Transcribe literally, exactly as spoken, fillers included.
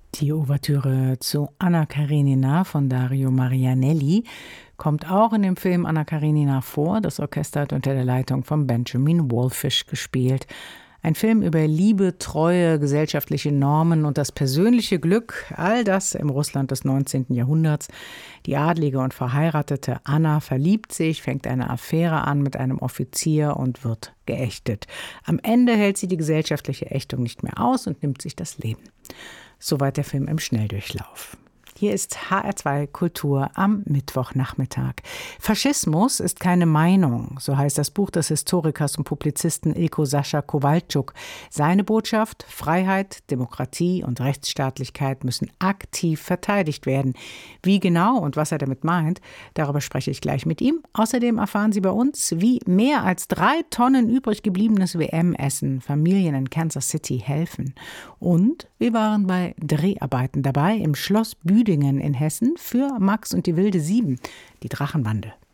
Die Ouvertüre zu Anna Karenina von Dario Marianelli kommt auch in dem Film Anna Karenina vor. Das Orchester hat unter der Leitung von Benjamin Wallfisch gespielt. Ein Film über Liebe, Treue, gesellschaftliche Normen und das persönliche Glück, all das im Russland des neunzehnten Jahrhunderts. Die adlige und verheiratete Anna verliebt sich, fängt eine Affäre an mit einem Offizier und wird geächtet. Am Ende hält sie die gesellschaftliche Ächtung nicht mehr aus und nimmt sich das Leben. Soweit der Film im Schnelldurchlauf. Hier ist H R zwei Kultur am Mittwochnachmittag. Faschismus ist keine Meinung, so heißt das Buch des Historikers und Publizisten Ilko Sascha Kowalczuk. Seine Botschaft: Freiheit, Demokratie und Rechtsstaatlichkeit müssen aktiv verteidigt werden. Wie genau und was er damit meint, darüber spreche ich gleich mit ihm. Außerdem erfahren Sie bei uns, wie mehr als drei Tonnen übrig gebliebenes W M-Essen Familien in Kansas City helfen. Und wir waren bei Dreharbeiten dabei im Schloss Büdingen in Hessen für Max und die wilde Sieben, die Drachenbande.